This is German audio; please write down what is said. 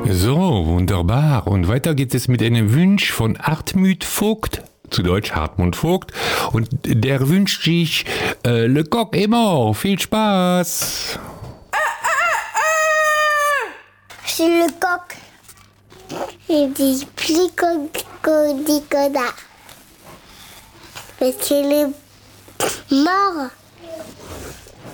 So, wunderbar. Und weiter geht es mit einem Wunsch von Hartmut Vogt, zu Deutsch Hartmut Vogt. Und der wünscht sich Le Coq est mort. Viel Spaß. C'est le coq. Il dit plus qu'on dit qu'on a. Parce qu'il est mort.